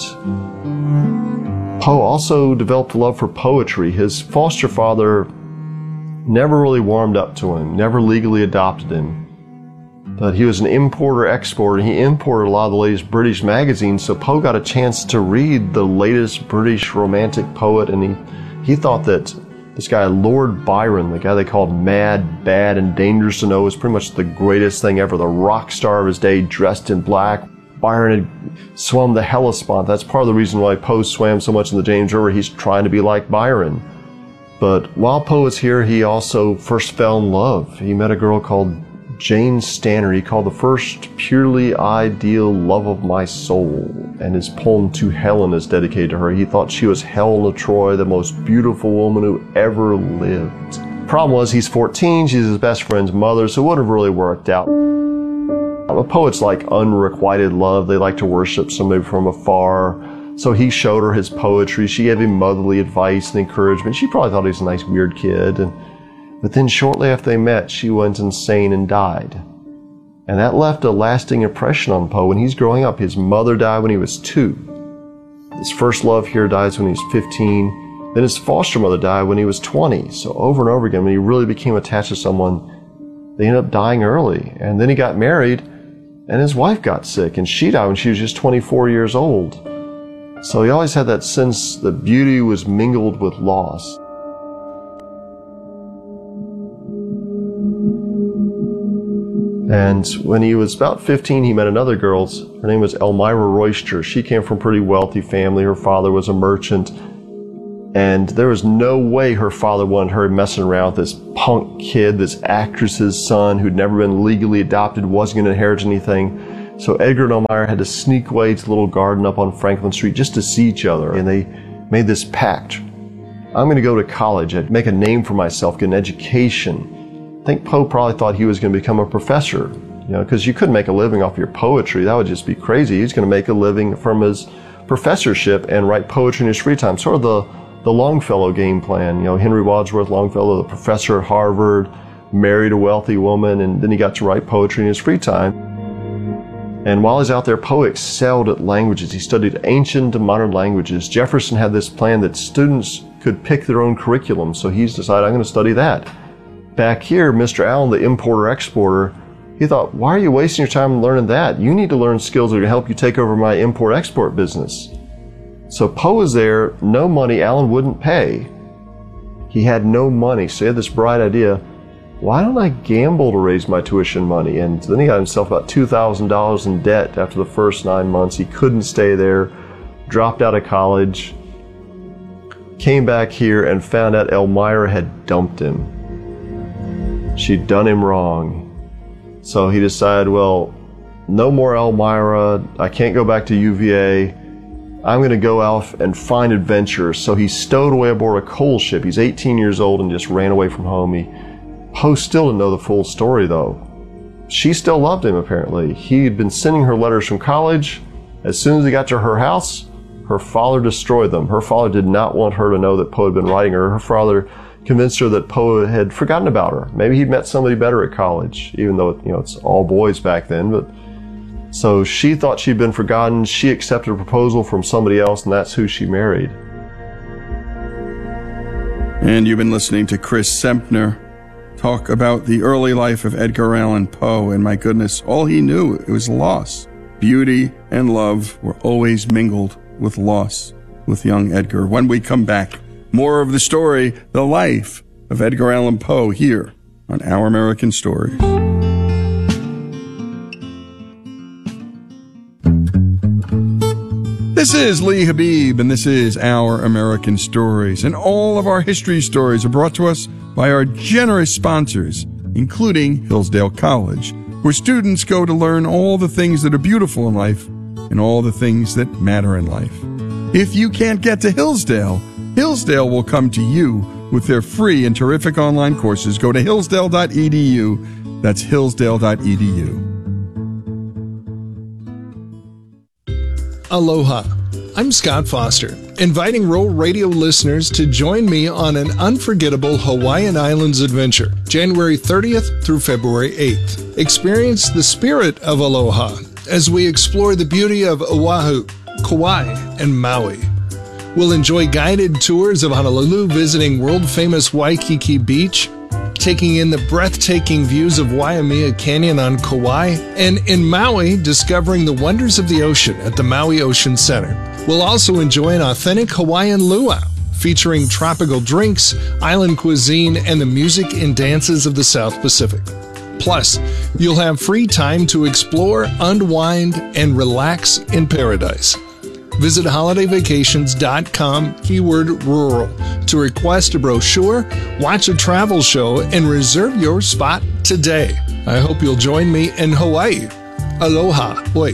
Speaker 2: Poe also developed a love for poetry. His foster father never really warmed up to him, never legally adopted him. But he was an importer-exporter. He imported a lot of the latest British magazines, so Poe got a chance to read the latest British romantic poet, and he, he thought that this guy, Lord Byron, the guy they called mad, bad, and dangerous to know, was pretty much the greatest thing ever, the rock star of his day, dressed in black. Byron had swum the Hellespont. That's part of the reason why Poe swam so much in the James River. He's trying to be like Byron. But while Poe was here, he also first fell in love. He met a girl called Jane Stanner. He called the first purely ideal love of my soul, and his poem To Helen is dedicated to her. He thought she was Helen of Troy, the most beautiful woman who ever lived. Problem was, he's fourteen, she's his best friend's mother, so it wouldn't have really worked out. Poets like unrequited love. They like to worship somebody from afar. So he showed her his poetry. She gave him motherly advice and encouragement. She probably thought he was a nice weird kid. And But then shortly after they met, she went insane and died. And that left a lasting impression on Poe. When he's growing up, his mother died when he was two. His first love here dies when he was fifteen. Then his foster mother died when he was twenty. So over and over again, when he really became attached to someone, they ended up dying early. And then he got married, and his wife got sick, and she died when she was just twenty-four years old. So he always had that sense that beauty was mingled with loss. And when he was about fifteen, he met another girl. Her name was Elmira Royster. She came from a pretty wealthy family. Her father was a merchant. And there was no way her father wanted her messing around with this punk kid, this actress's son who'd never been legally adopted, wasn't going to inherit anything. So Edgar and Elmira had to sneak away to the little garden up on Franklin Street just to see each other. And they made this pact. I'm going to go to college. I'd make a name for myself, get an education. I think Poe probably thought he was going to become a professor, you know, because you couldn't make a living off your poetry. That would just be crazy. He's going to make a living from his professorship and write poetry in his free time. Sort of the, the Longfellow game plan. You know, Henry Wadsworth Longfellow, the professor at Harvard, married a wealthy woman, and then he got to write poetry in his free time. And while he's out there, Poe excelled at languages. He studied ancient and modern languages. Jefferson had this plan that students could pick their own curriculum, so he's decided, I'm going to study that. Back here, Mister Allen, the importer-exporter, he thought, why are you wasting your time learning that? You need to learn skills that are going to help you take over my import-export business. So Poe was there, no money, Allen wouldn't pay. He had no money, so he had this bright idea, why don't I gamble to raise my tuition money? And then he got himself about two thousand dollars in debt after the first nine months. He couldn't stay there, dropped out of college, came back here and found out Elmira had dumped him. She'd done him wrong. So he decided, well, no more Elmira, I can't go back to U V A, I'm going to go out and find adventures. So he stowed away aboard a coal ship. He's eighteen years old and just ran away from home. He, Poe still didn't know the full story though. She still loved him apparently. He'd been sending her letters from college. As soon as he got to her house, her father destroyed them. Her father did not want her to know that Poe had been writing her. Her father convinced her that Poe had forgotten about her. Maybe he'd met somebody better at college, even though, you know, it's all boys back then. But so she thought she'd been forgotten. She accepted a proposal from somebody else, and that's who she married.
Speaker 1: And you've been listening to Chris Sempner talk about the early life of Edgar Allan Poe, and my goodness, all he knew, it was loss. Beauty and love were always mingled with loss with young Edgar. When we come back, more of the story, the life of Edgar Allan Poe here on Our American Stories. This is Lee Habib, and this is Our American Stories. And all of our history stories are brought to us by our generous sponsors, including Hillsdale College, where students go to learn all the things that are beautiful in life and all the things that matter in life. If you can't get to Hillsdale, Hillsdale will come to you with their free and terrific online courses. Go to hillsdale dot e d u. That's hillsdale dot e d u.
Speaker 3: Aloha. I'm Scott Foster, inviting Roll Radio listeners to join me on an unforgettable Hawaiian Islands adventure, January thirtieth through February eighth. Experience the spirit of aloha as we explore the beauty of Oahu, Kauai, and Maui. We'll enjoy guided tours of Honolulu, visiting world-famous Waikiki Beach, taking in the breathtaking views of Waimea Canyon on Kauai, and in Maui, discovering the wonders of the ocean at the Maui Ocean Center. We'll also enjoy an authentic Hawaiian luau, featuring tropical drinks, island cuisine, and the music and dances of the South Pacific. Plus, you'll have free time to explore, unwind, and relax in paradise. Visit holiday vacations dot com, keyword rural, to request a brochure, watch a travel show, and reserve your spot today. I hope you'll join me in Hawaii. Aloha. Oi.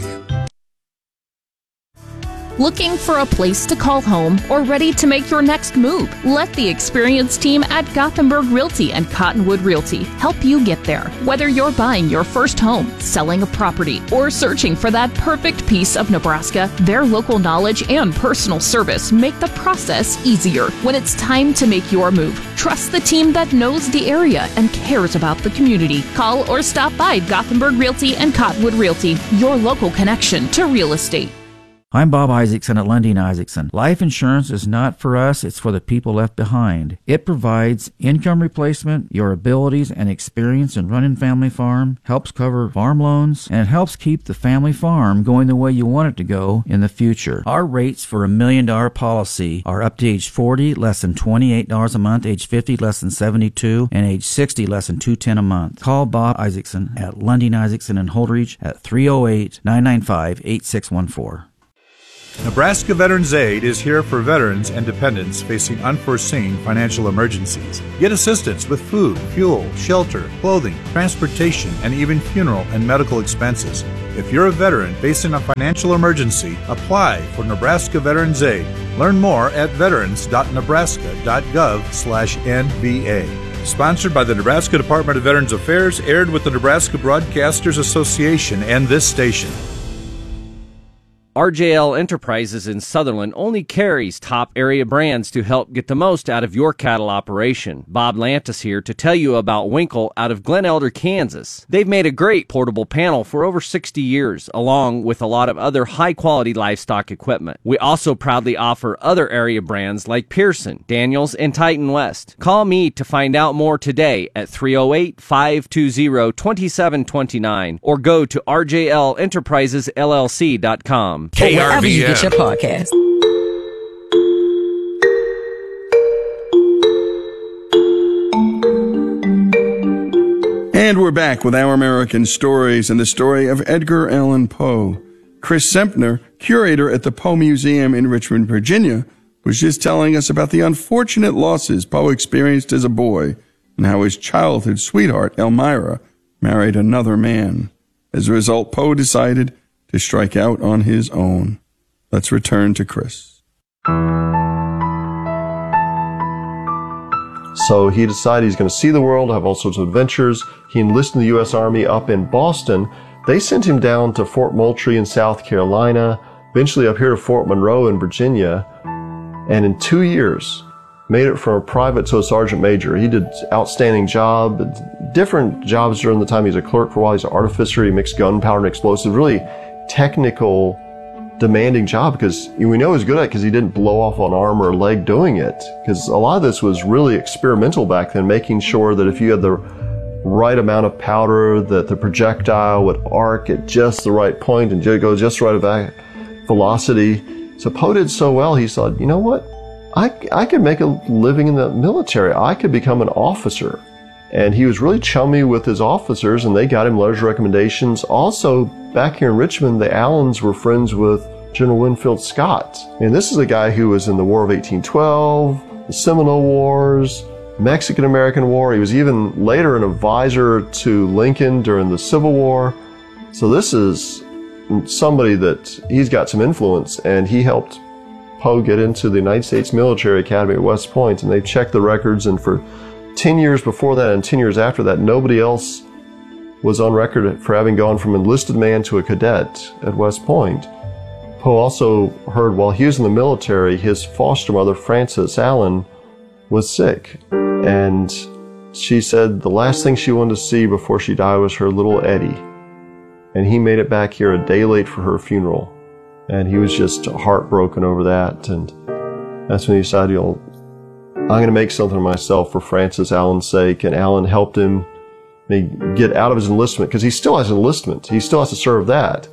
Speaker 6: Looking for a place to call home or ready to make your next move? Let the experienced team at Gothenburg Realty and Cottonwood Realty help you get there. Whether you're buying your first home, selling a property, or searching for that perfect piece of Nebraska, their local knowledge and personal service make the process easier. When it's time to make your move, trust the team that knows the area and cares about the community. Call or stop by Gothenburg Realty and Cottonwood Realty, your local connection to real estate.
Speaker 7: I'm Bob Isaacson at Lundin Isaacson. Life insurance is not for us, it's for the people left behind. It provides income replacement, your abilities and experience in running family farm, helps cover farm loans, and it helps keep the family farm going the way you want it to go in the future. Our rates for a million dollar policy are up to age forty, less than twenty-eight dollars a month, age fifty, less than seventy-two dollars, and age sixty, less than two hundred ten dollars a month. Call Bob Isaacson at Lundin Isaacson in Holdridge at three oh eight, nine nine five, eight six one four.
Speaker 10: Nebraska Veterans Aid is here for veterans and dependents facing unforeseen financial emergencies. Get assistance with food, fuel, shelter, clothing, transportation, and even funeral and medical expenses. If you're a veteran facing a financial emergency, apply for Nebraska Veterans Aid. Learn more at veterans dot nebraska dot gov slash N V A. Sponsored by the Nebraska Department of Veterans Affairs, aired with the Nebraska Broadcasters Association and this station.
Speaker 11: R J L Enterprises in Sutherland only carries top area brands to help get the most out of your cattle operation. Bob Lantis here to tell you about Winkle out of Glen Elder, Kansas. They've made a great portable panel for over sixty years, along with a lot of other high-quality livestock equipment. We also proudly offer other area brands like Pearson, Daniels, and Titan West. Call me to find out more today at three oh eight, five two zero, two seven two nine or go to r j l enterprises l l c dot com.
Speaker 12: K R V N. Wherever you get your podcast.
Speaker 1: And we're back with Our American Stories and the story of Edgar Allan Poe. Chris Sempner, curator at the Poe Museum in Richmond, Virginia, was just telling us about the unfortunate losses Poe experienced as a boy and how his childhood sweetheart, Elmira, married another man. As a result, Poe decided to strike out on his own. Let's return to Chris.
Speaker 2: So he decided he's going to see the world, have all sorts of adventures. He enlisted in the U S Army up in Boston. They sent him down to Fort Moultrie in South Carolina, eventually up here to Fort Monroe in Virginia. And in two years, made it from a private to a sergeant major. He did an outstanding job, different jobs during the time. He was a clerk for a while. He's an artificer. He mixed gunpowder and explosives. Really technical, demanding job, because we know he's good at it because he didn't blow off an arm or a leg doing it. Because a lot of this was really experimental back then, making sure that if you had the right amount of powder, that the projectile would arc at just the right point and go just the right velocity. So Poe did so well, he thought, you know what? I, I could make a living in the military. I could become an officer. And he was really chummy with his officers, and they got him letters of recommendations. Also, back here in Richmond, the Allens were friends with General Winfield Scott. And this is a guy who was in the War of eighteen twelve, the Seminole Wars, Mexican-American War. He was even later an advisor to Lincoln during the Civil War. So this is somebody that he's got some influence, and he helped Poe get into the United States Military Academy at West Point, and they checked the records, and for ten years before that and ten years after that, nobody else was on record for having gone from enlisted man to a cadet at West Point. Poe also heard while he was in the military, his foster mother, Frances Allen, was sick, and she said the last thing she wanted to see before she died was her little Eddie. And he made it back here a day late for her funeral. And he was just heartbroken over that. And that's when he decided, you know, I'm going to make something of myself for Frances Allen's sake. And Allen helped him get out of his enlistment, because he still has enlistment. He still has to serve that.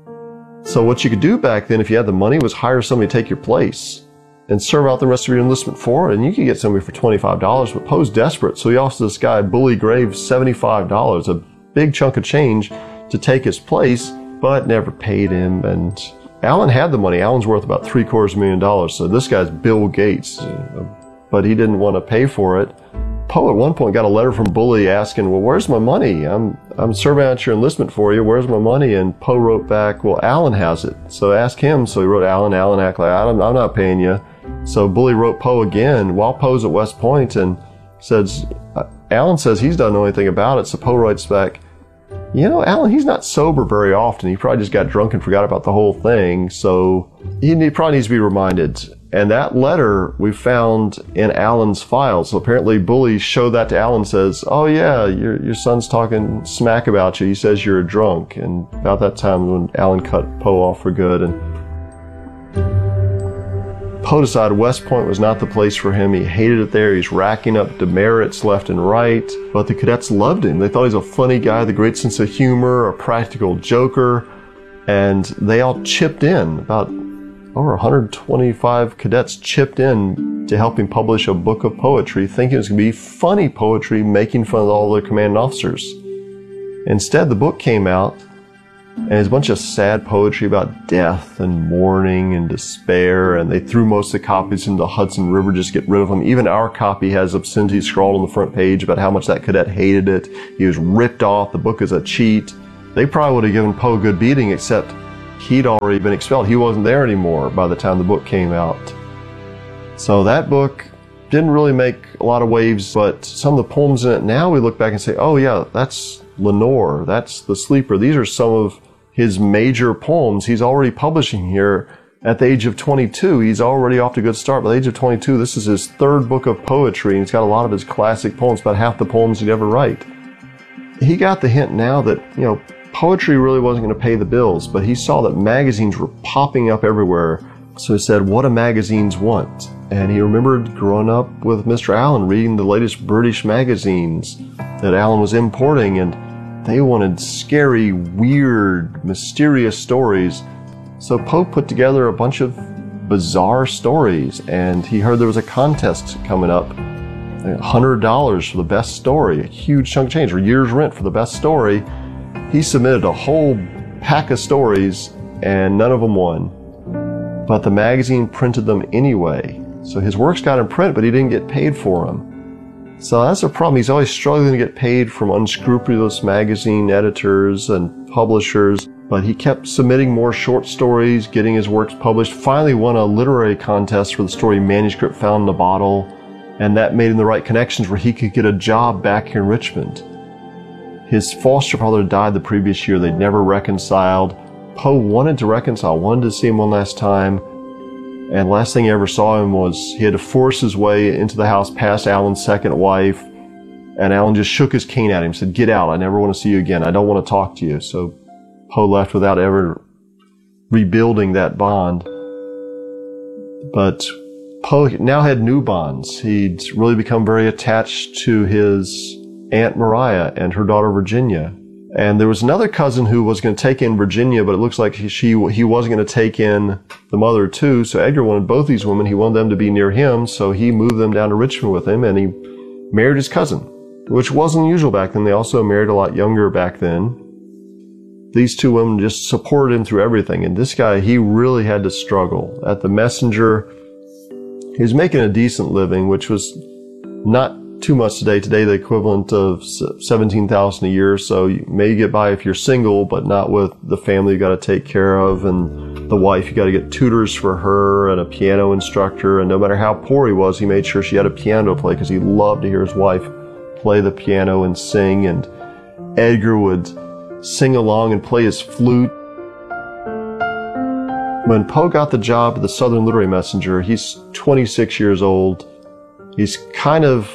Speaker 2: So what you could do back then, if you had the money, was hire somebody to take your place and serve out the rest of your enlistment for it. And you could get somebody for twenty-five dollars, but Poe's desperate. So he offers this guy, Bully Graves, seventy-five dollars, a big chunk of change, to take his place, but never paid him. And Allen had the money. Allen's worth about three quarters of a million dollars. So this guy's Bill Gates, but he didn't want to pay for it. Poe at one point got a letter from Bully asking, well, where's my money? I'm I'm serving out your enlistment for you. Where's my money? And Poe wrote back, well, Allen has it. So ask him. So he wrote Allen. Allen acted like, I'm, I'm not paying you. So Bully wrote Poe again while Poe's at West Point and says, Allen says he's done know anything about it. So Poe writes back, you know, Allen, he's not sober very often. He probably just got drunk and forgot about the whole thing. So he, he probably needs to be reminded. And that letter we found in Allen's files. So apparently Bully showed that to Allen, says, oh yeah, your your son's talking smack about you. He says you're a drunk. And about that time when Allen cut Poe off for good. And Poe decided West Point was not the place for him. He hated it there. He's racking up demerits left and right. But the cadets loved him. They thought he was a funny guy with a great sense of humor, a practical joker. And they all chipped in. About over one hundred twenty-five cadets chipped in to help him publish a book of poetry, thinking it was going to be funny poetry, making fun of all their commanding officers. Instead, the book came out, and it's a bunch of sad poetry about death and mourning and despair, and they threw most of the copies into the Hudson River just to get rid of them. Even our copy has obscenity scrawled on the front page about how much that cadet hated it. He was ripped off. The book is a cheat. They probably would have given Poe a good beating, except he'd already been expelled. He wasn't there anymore by the time the book came out. So that book didn't really make a lot of waves, but some of the poems in it now we look back and say, oh yeah, that's Lenore, that's The Sleeper. These are some of his major poems he's already publishing here at the age of twenty-two. He's already off to a good start. By the age of twenty-two, this is his third book of poetry, and he's got a lot of his classic poems, about half the poems he'd ever write. He got the hint now that, you know, poetry really wasn't going to pay the bills, but he saw that magazines were popping up everywhere. So he said, what do magazines want? And he remembered growing up with Mister Allen, reading the latest British magazines that Allen was importing, and they wanted scary, weird, mysterious stories. So Poe put together a bunch of bizarre stories, and he heard there was a contest coming up one hundred dollars for the best story, a huge chunk of change, or year's rent for the best story. He submitted a whole pack of stories and none of them won. But the magazine printed them anyway. So his works got in print, but he didn't get paid for them. So that's a problem. He's always struggling to get paid from unscrupulous magazine editors and publishers. But he kept submitting more short stories, getting his works published, finally won a literary contest for the story Manuscript Found in a Bottle, and that made him the right connections where he could get a job back here in Richmond. His foster father died the previous year. They'd never reconciled. Poe wanted to reconcile, wanted to see him one last time, and last thing he ever saw him was he had to force his way into the house past Alan's second wife, and Alan just shook his cane at him, said, "Get out, I never want to see you again, I don't want to talk to you." So Poe left without ever rebuilding that bond. But Poe now had new bonds. He'd really become very attached to his Aunt Mariah and her daughter Virginia. And there was another cousin who was going to take in Virginia, but it looks like he, she, he wasn't going to take in the mother too. So Edgar wanted both these women. He wanted them to be near him. So he moved them down to Richmond with him and he married his cousin, which wasn't usual back then. They also married a lot younger back then. These two women just supported him through everything. And this guy, he really had to struggle. At the Messenger, he was making a decent living, which was not too much today. Today, the equivalent of seventeen thousand dollars a year. So you may get by if you're single, but not with the family you got to take care of. And the wife, you got to get tutors for her and a piano instructor. And no matter how poor he was, he made sure she had a piano to play because he loved to hear his wife play the piano and sing. And Edgar would sing along and play his flute. When Poe got the job at the Southern Literary Messenger, he's twenty-six years old. He's kind of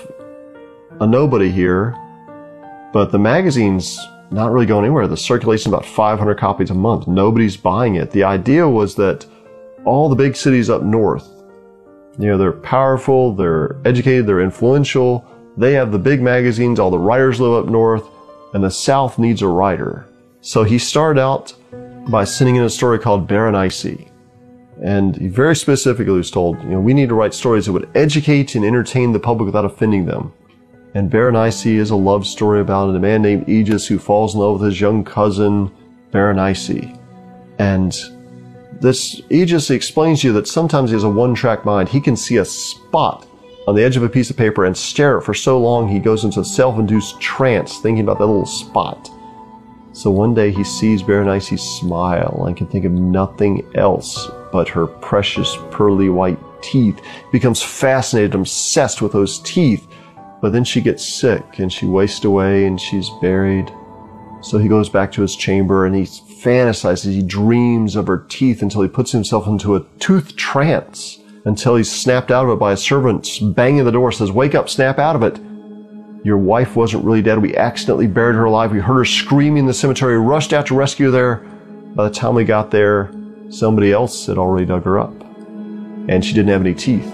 Speaker 2: a nobody here, but the magazine's not really going anywhere. The circulation's about five hundred copies a month. Nobody's buying it. The idea was that all the big cities up north, you know, they're powerful, they're educated, they're influential, they have the big magazines, all the writers live up north, and the South needs a writer. So he started out by sending in a story called Berenice. And he very specifically was told, you know, we need to write stories that would educate and entertain the public without offending them. And Berenice is a love story about a man named Aegis who falls in love with his young cousin, Berenice. And this Aegis explains to you that sometimes he has a one-track mind. He can see a spot on the edge of a piece of paper and stare at it for so long he goes into a self-induced trance thinking about that little spot. So one day he sees Berenice smile and can think of nothing else but her precious pearly white teeth. He becomes fascinated, obsessed with those teeth. But then she gets sick and she wastes away and she's buried. So he goes back to his chamber and he fantasizes, he dreams of her teeth until he puts himself into a tooth trance until he's snapped out of it by a servant banging the door, says, "Wake up, snap out of it. Your wife wasn't really dead. We accidentally buried her alive. We heard her screaming in the cemetery, rushed out to rescue her there. By the time we got there, somebody else had already dug her up. And she didn't have any teeth."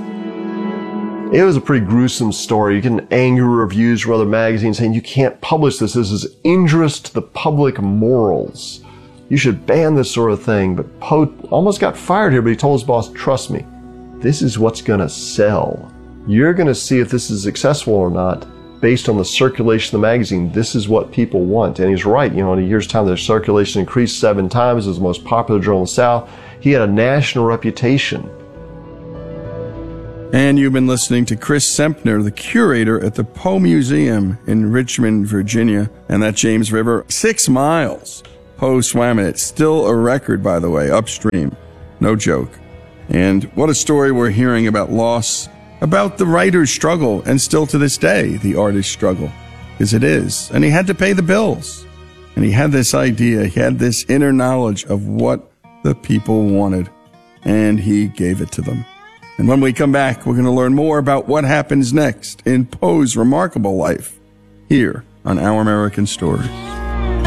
Speaker 2: It was a pretty gruesome story. You get angry reviews from other magazines saying, "You can't publish this. This is injurious to the public morals. You should ban this sort of thing." But Poe almost got fired here, but he told his boss, "Trust me, this is what's going to sell. You're going to see if this is successful or not based on the circulation of the magazine. This is what people want." And he's right. You know, in a year's time, their circulation increased seven times. It was the most popular journal in the South. He had a national reputation.
Speaker 1: And you've been listening to Chris Sempner, the curator at the Poe Museum in Richmond, Virginia. And that James River, six miles. Poe swam it. Still a record, by the way, upstream. No joke. And what a story we're hearing about loss, about the writer's struggle, and still to this day, the artist's struggle. Because it is. And he had to pay the bills. And he had this idea, he had this inner knowledge of what the people wanted. And he gave it to them. And when we come back, we're going to learn more about what happens next in Poe's remarkable life here on Our American Stories.